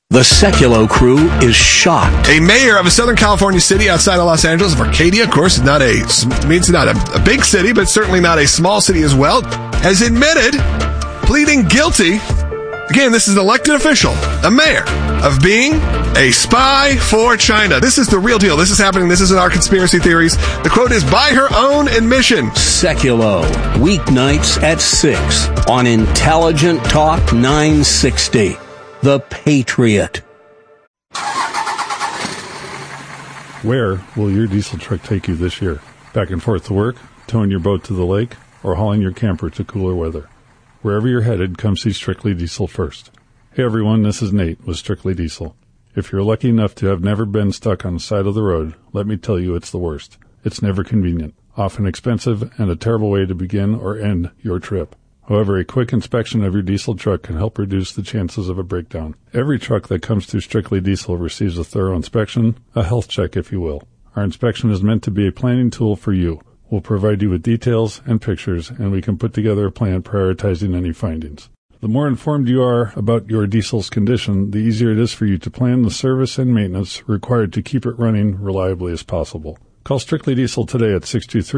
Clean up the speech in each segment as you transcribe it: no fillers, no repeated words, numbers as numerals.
The Sekulow crew is shocked. A mayor of a Southern California city outside of Los Angeles, of Arcadia, of course, it's not a big city, but certainly not a small city as well, has admitted, pleading guilty. Again, this is an elected official, a mayor, of being a spy for China. This is the real deal. This is happening. This isn't our conspiracy theories. The quote is by her own admission. Sekulow, weeknights at 6 on Intelligent Talk 960. The Patriot. Where will your diesel truck take you this year? Back and forth to work, towing your boat to the lake, or hauling your camper to cooler weather? Wherever you're headed, come see Strictly Diesel first. Hey everyone, this is Nate with Strictly Diesel. If you're lucky enough to have never been stuck on the side of the road, let me tell you it's the worst. It's never convenient, often expensive, and a terrible way to begin or end your trip. However, a quick inspection of your diesel truck can help reduce the chances of a breakdown. Every truck that comes through Strictly Diesel receives a thorough inspection, a health check if you will. Our inspection is meant to be a planning tool for you. We'll provide you with details and pictures, and we can put together a plan prioritizing any findings. The more informed you are about your diesel's condition, the easier it is for you to plan the service and maintenance required to keep it running reliably as possible. Call Strictly Diesel today at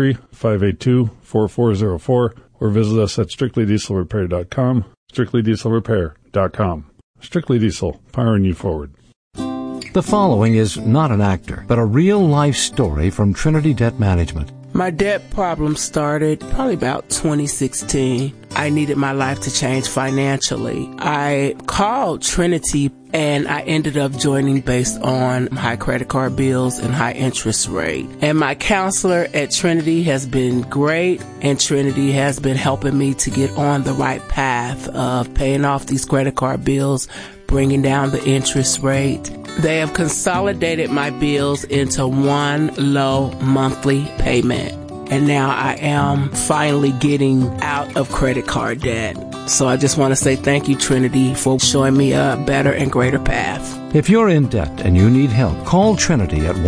623-582-4404 or visit us at strictlydieselrepair.com, strictlydieselrepair.com. Strictly Diesel, powering you forward. The following is not an actor, but a real-life story from Trinity Debt Management. My debt problem started probably about 2016. I needed my life to change financially. I called Trinity and I ended up joining based on high credit card bills and high interest rate. And my counselor at Trinity has been great, and Trinity has been helping me to get on the right path of paying off these credit card bills, bringing down the interest rate. They have consolidated my bills into one low monthly payment. And now I am finally getting out of credit card debt. So I just want to say thank you, Trinity, for showing me a better and greater path. If you're in debt and you need help, call Trinity at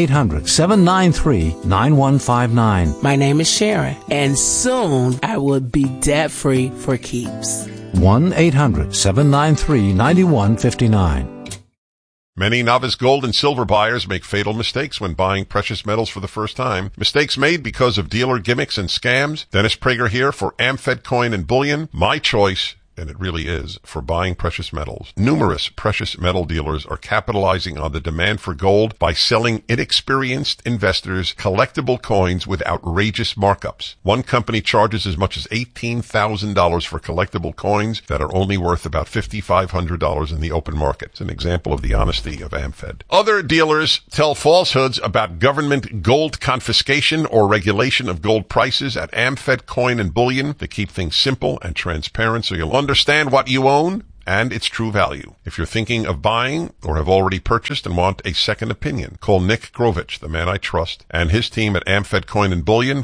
1-800-793-9159. My name is Sharon, and soon I will be debt-free for keeps. 1-800-793-9159. Many novice gold and silver buyers make fatal mistakes when buying precious metals for the first time. Mistakes made because of dealer gimmicks and scams. Dennis Prager here for Amfed Coin and Bullion. My choice, and it really is, for buying precious metals. Numerous precious metal dealers are capitalizing on the demand for gold by selling inexperienced investors collectible coins with outrageous markups. One company charges as much as $18,000 for collectible coins that are only worth about $5,500 in the open market. It's an example of the honesty of Amfed. Other dealers tell falsehoods about government gold confiscation or regulation of gold prices at Amfed Coin and Bullion. They keep things simple and transparent so you'll understand what you own and its true value. If you're thinking of buying or have already purchased and want a second opinion, call Nick Grovich, the man I trust, and his team at Amfed Coin and Bullion,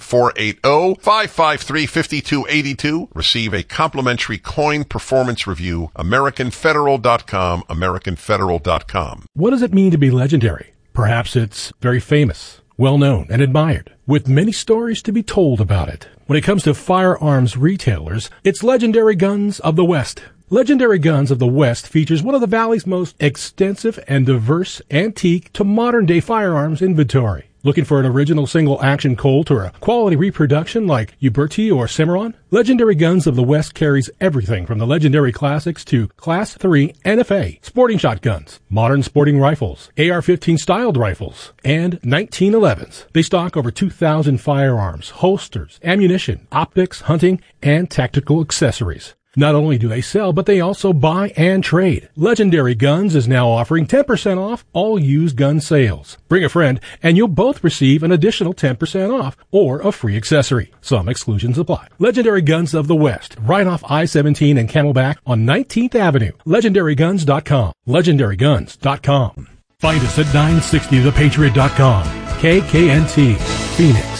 480-553-5282. Receive a complimentary coin performance review, AmericanFederal.com, AmericanFederal.com. What does it mean to be legendary? Perhaps it's very famous, well-known, and admired, with many stories to be told about it. When it comes to firearms retailers, it's Legendary Guns of the West. Legendary Guns of the West features one of the Valley's most extensive and diverse antique to modern-day firearms inventory. Looking for an original single-action Colt or a quality reproduction like Uberti or Cimarron? Legendary Guns of the West carries everything from the legendary classics to Class 3 NFA, sporting shotguns, modern sporting rifles, AR-15 styled rifles, and 1911s. They stock over 2,000 firearms, holsters, ammunition, optics, hunting, and tactical accessories. Not only do they sell, but they also buy and trade. Legendary Guns is now offering 10% off all used gun sales. Bring a friend, and you'll both receive an additional 10% off or a free accessory. Some exclusions apply. Legendary Guns of the West, right off I-17 and Camelback on 19th Avenue. LegendaryGuns.com. LegendaryGuns.com. Find us at 960thepatriot.com. KKNT, Phoenix.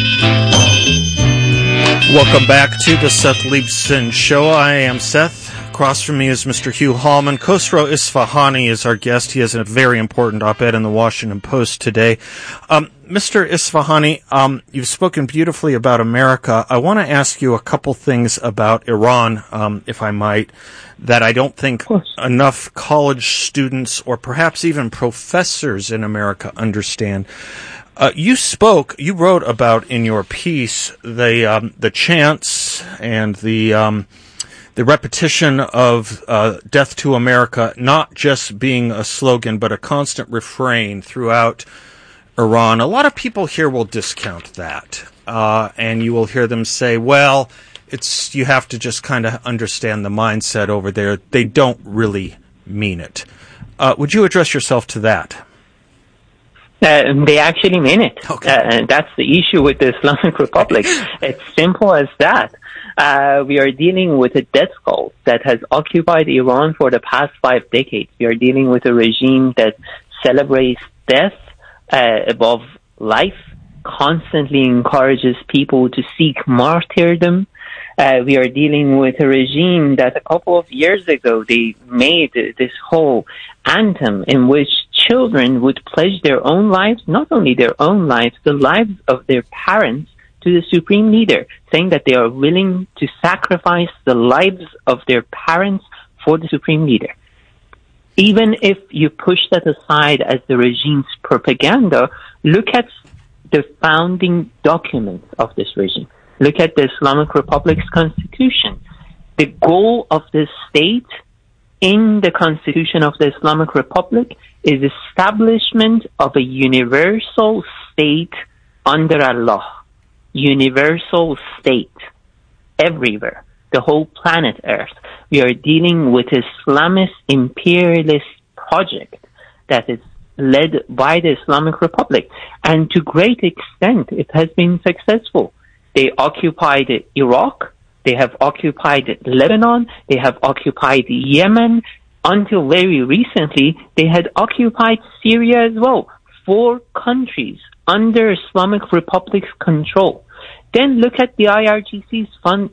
Welcome back to the Seth Leibsohn Show. I am Seth. Across from me is Mr. Hugh Hallman. Khosrow Isfahani is our guest. He has a very important op-ed in the Washington Post today. Mr. Isfahani, you've spoken beautifully about America. I want to ask you a couple things about Iran, if I might, that I don't think enough college students or perhaps even professors in America understand. You wrote about in your piece the chants and the repetition of death to America not just being a slogan but a constant refrain throughout Iran. A lot of people here will discount that, and you will hear them say, well, you have to just kind of understand the mindset over there. They don't really mean it. Would you address yourself to that? They actually mean it. Okay. That's the issue with the Islamic Republic. It's simple as that. We are dealing with a death cult that has occupied Iran for the past 5 decades. We are dealing with a regime that celebrates death above life, constantly encourages people to seek martyrdom. We are dealing with a regime that a couple of years ago, they made this whole anthem in which children would pledge their own lives, not only their own lives, the lives of their parents, to the supreme leader, saying that they are willing to sacrifice the lives of their parents for the supreme leader. Even if you push that aside as the regime's propaganda, look at the founding documents of this regime. Look at the Islamic Republic's constitution. The goal of the state in the constitution of the Islamic Republic is establishment of a universal state under Allah. Universal state everywhere, the whole planet Earth. We are dealing with Islamist imperialist project that is led by the Islamic Republic, and to great extent it has been successful. They occupied Iraq, they have occupied Lebanon, they have occupied Yemen. Until very recently, they had occupied Syria as well. 4 countries under Islamic Republic's control. Then look at the IRGC's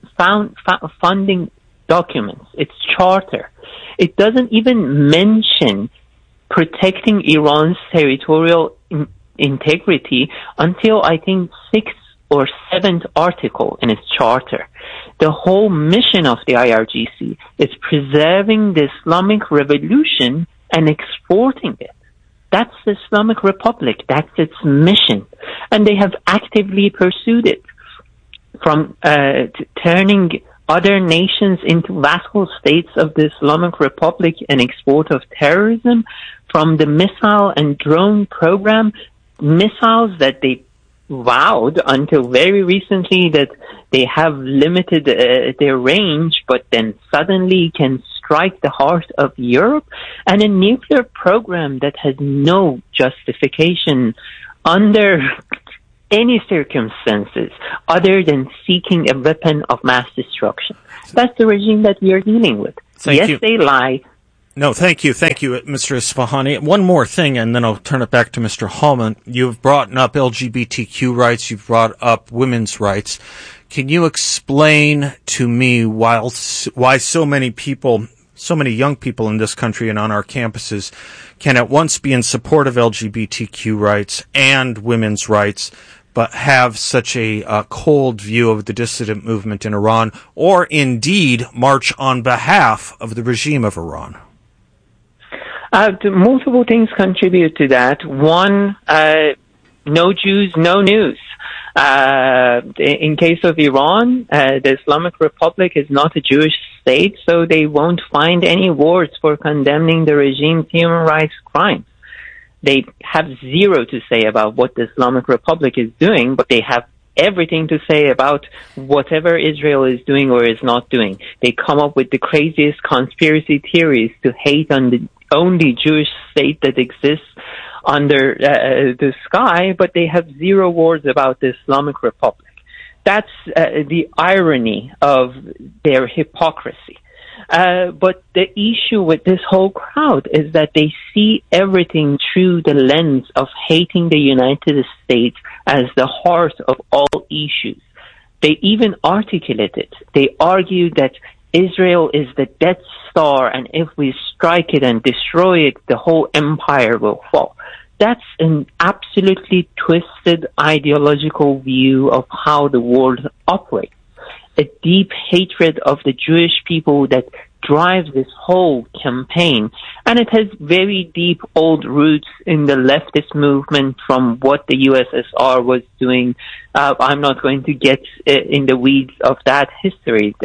funding documents, its charter. It doesn't even mention protecting Iran's territorial integrity until, I think, 6th or 7th article in its charter. The whole mission of the IRGC is preserving the Islamic Revolution and exporting it. That's the Islamic Republic. That's its mission. And they have actively pursued it, from turning other nations into vassal states of the Islamic Republic and export of terrorism, from the missile and drone program, missiles that they vowed until very recently that they have limited their range, but then suddenly can strike the heart of Europe, and a nuclear program that has no justification under any circumstances other than seeking a weapon of mass destruction. That's the regime that we are dealing with. Thank you. They lie. No, thank you, Mr. Isfahani. One more thing, and then I'll turn it back to Mr. Hallman. You've brought up LGBTQ rights. You've brought up women's rights. Can you explain to me why so many young people in this country and on our campuses can at once be in support of LGBTQ rights and women's rights, but have such a cold view of the dissident movement in Iran, or indeed march on behalf of the regime of Iran? Multiple things contribute to that. One, no Jews, no news. In case of Iran, the Islamic Republic is not a Jewish state, so they won't find any words for condemning the regime's human rights crimes. They have zero to say about what the Islamic Republic is doing, but they have everything to say about whatever Israel is doing or is not doing. They come up with the craziest conspiracy theories to hate on the only Jewish state that exists under the sky, but they have zero words about the Islamic Republic. That's the irony of their hypocrisy. But the issue with this whole crowd is that they see everything through the lens of hating the United States as the heart of all issues. They even articulate it. They argue that Israel is the Death Star, and if we strike it and destroy it, the whole empire will fall. That's an absolutely twisted ideological view of how the world operates. A deep hatred of the Jewish people that drives this whole campaign, and it has very deep old roots in the leftist movement from what the USSR was doing. I'm not going to get in the weeds of that history.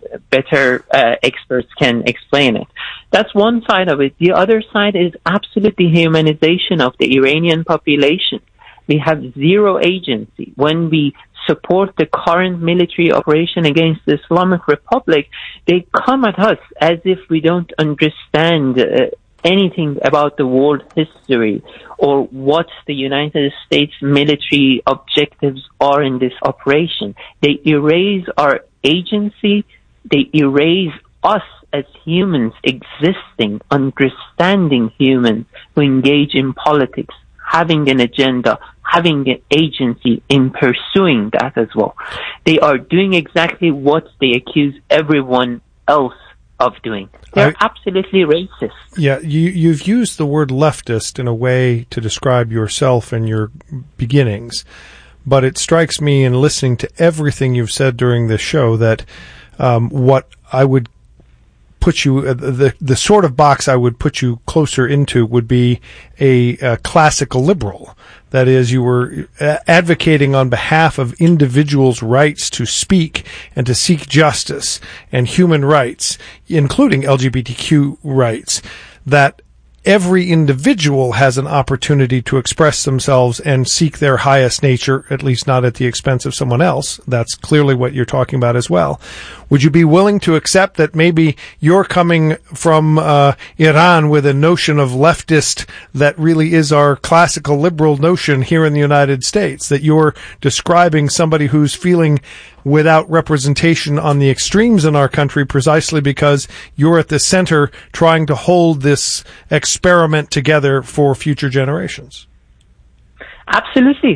Better experts can explain it. That's one side of it. The other side is absolute dehumanization of the Iranian population. We have zero agency. When we support the current military operation against the Islamic Republic, they come at us as if we don't understand anything about the world history or what the United States military objectives are in this operation. They erase our agency. They erase us as humans existing, understanding humans who engage in politics, having an agenda, having an agency in pursuing that as well. They are doing exactly what they accuse everyone else of doing. They're absolutely racist. Yeah, you've used the word leftist in a way to describe yourself and your beginnings, but it strikes me in listening to everything you've said during this show that what I would put you, the sort of box I would put you closer into would be a classical liberal. That is, you were advocating on behalf of individuals' rights to speak and to seek justice and human rights, including LGBTQ rights, that every individual has an opportunity to express themselves and seek their highest nature, at least not at the expense of someone else. That's clearly what you're talking about as well. Would you be willing to accept that maybe you're coming from Iran with a notion of leftist that really is our classical liberal notion here in the United States, that you're describing somebody who's feeling without representation on the extremes in our country precisely because you're at the center trying to hold this experiment together for future generations? Absolutely.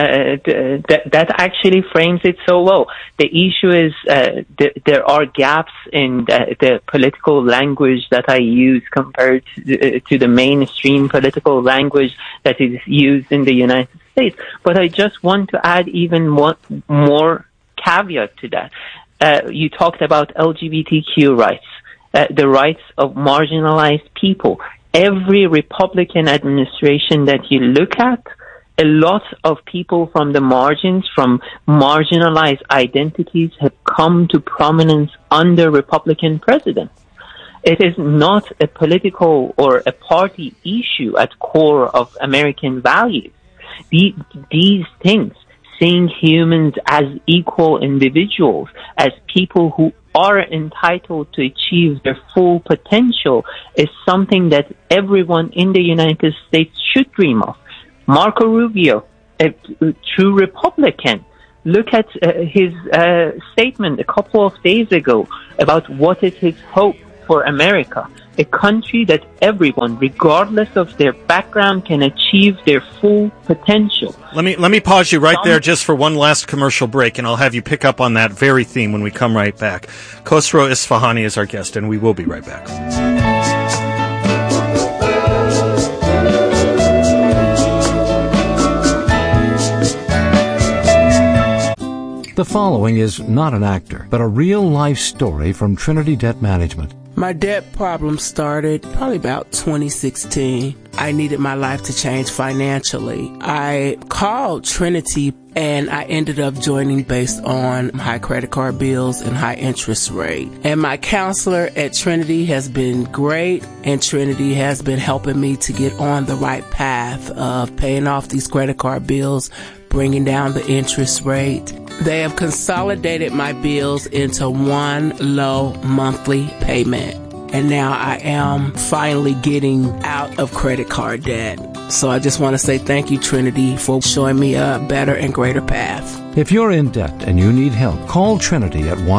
That actually frames it so well. The issue is there are gaps in the political language that I use compared to the mainstream political language that is used in the United States. But I just want to add even more caveat to that. You talked about LGBTQ rights, the rights of marginalized people. Every Republican administration that you look at, a lot of people from the margins, from marginalized identities, have come to prominence under Republican presidents. It is not a political or a party issue at core of American values. These things, seeing humans as equal individuals, as people who are entitled to achieve their full potential, is something that everyone in the United States should dream of. Marco Rubio, a true Republican, look at his statement a couple of days ago about what is his hope for America, a country that everyone, regardless of their background, can achieve their full potential. Let me pause you right there just for one last commercial break, and I'll have you pick up on that very theme when we come right back. Khosrow Isfahani is our guest, and we will be right back. The following is not an actor, but a real-life story from Trinity Debt Management. My debt problem started probably about 2016. I needed my life to change financially. I called Trinity and I ended up joining based on high credit card bills and high interest rate. And my counselor at Trinity has been great, and Trinity has been helping me to get on the right path of paying off these credit card bills, bringing down the interest rate. They have consolidated my bills into one low monthly payment. And now I am finally getting out of credit card debt. So I just want to say thank you, Trinity, for showing me a better and greater path. If you're in debt and you need help, call Trinity at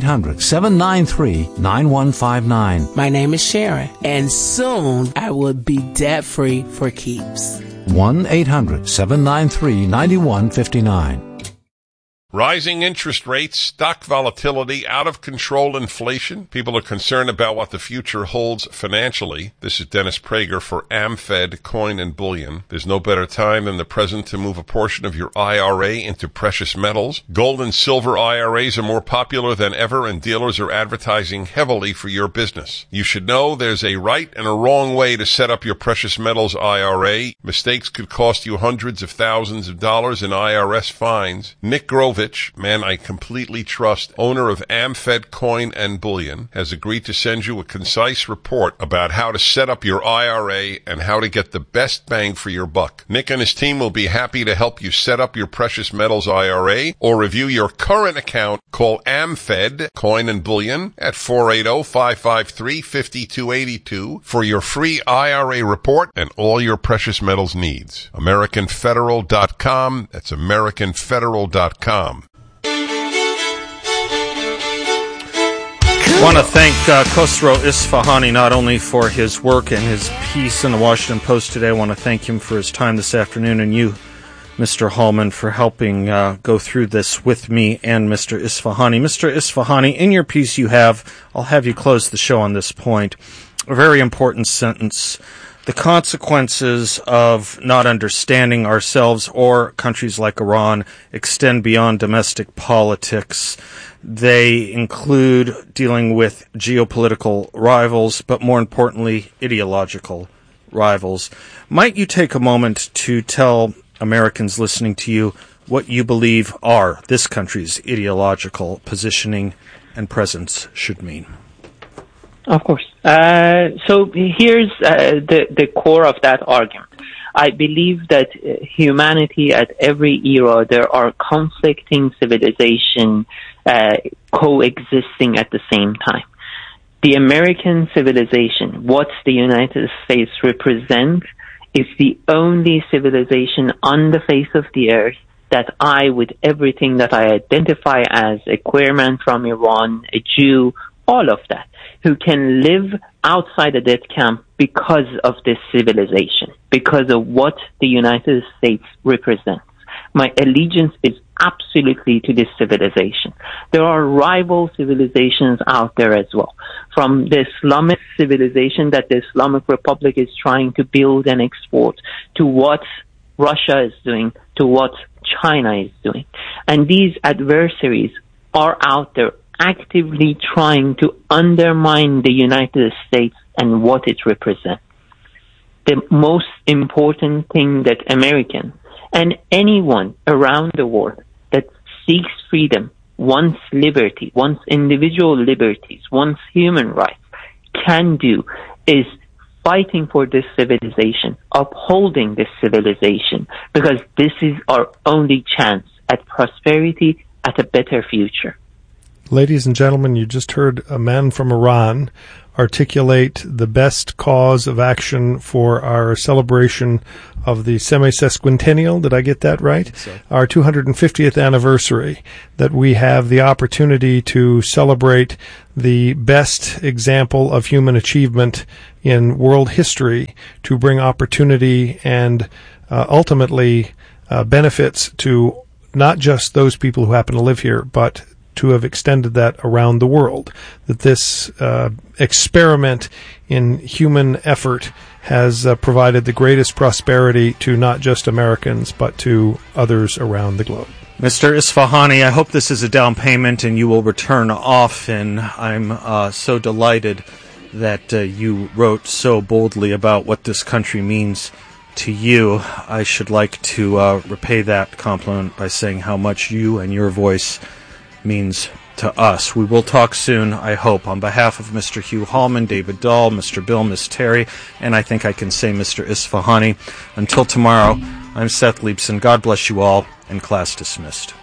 1-800-793-9159. My name is Sharon, and soon I will be debt-free for keeps. 1-800-793-9159. Rising interest rates, stock volatility, out-of-control inflation. People are concerned about what the future holds financially. This is Dennis Prager for AmFed Coin and Bullion. There's no better time than the present to move a portion of your IRA into precious metals. Gold and silver IRAs are more popular than ever, and dealers are advertising heavily for your business. You should know there's a right and a wrong way to set up your precious metals IRA. Mistakes could cost you hundreds of thousands of dollars in IRS fines. Nick Grovich, man I completely trust, owner of AmFed Coin and Bullion, has agreed to send you a concise report about how to set up your IRA and how to get the best bang for your buck. Nick and his team will be happy to help you set up your precious metals IRA or review your current account. Call AmFed Coin and Bullion at 480-553-5282 for your free IRA report and all your precious metals needs. AmericanFederal.com. That's AmericanFederal.com. I want to thank Khosrow Isfahani not only for his work and his piece in the Washington Post today. I want to thank him for his time this afternoon, and you, Mr. Hallman, for helping go through this with me and Mr. Isfahani. Mr. Isfahani, in your piece I'll have you close the show on this point, a very important sentence. The consequences of not understanding ourselves or countries like Iran extend beyond domestic politics. They include dealing with geopolitical rivals, but more importantly, ideological rivals. Might you take a moment to tell Americans listening to you what you believe are this country's ideological positioning and presence should mean? Of course. So here's the core of that argument. I believe that humanity at every era, there are conflicting civilizations coexisting at the same time. The American civilization, what the United States represents, is the only civilization on the face of the earth that I, with everything that I identify as a queer man from Iran, a Jew, all of that, who can live outside a death camp because of this civilization, because of what the United States represents. My allegiance is absolutely to this civilization. There are rival civilizations out there as well, from the Islamic civilization that the Islamic Republic is trying to build and export, to what Russia is doing, to what China is doing. And these adversaries are out there actively trying to undermine the United States and what it represents. The most important thing that Americans and anyone around the world that seeks freedom, wants liberty, wants individual liberties, wants human rights, can do is fighting for this civilization, upholding this civilization, because this is our only chance at prosperity, at a better future. Ladies and gentlemen, you just heard a man from Iran articulate the best cause of action for our celebration of the semi-sesquicentennial. Did I get that right? So. Our 250th anniversary, that we have the opportunity to celebrate the best example of human achievement in world history to bring opportunity and ultimately benefits to not just those people who happen to live here, but to have extended that around the world, that this experiment in human effort has provided the greatest prosperity to not just Americans, but to others around the globe. Mr. Isfahani, I hope this is a down payment and you will return often. I'm so delighted that you wrote so boldly about what this country means to you. I should like to repay that compliment by saying how much you and your voice means to us. We will talk soon, I hope. On behalf of Mr. Hugh Hallman, David Dahl, Mr. Bill, Miss Terry, and I think I can say Mr. Isfahani, until tomorrow, I'm Seth Leibson. God bless you all, and class dismissed.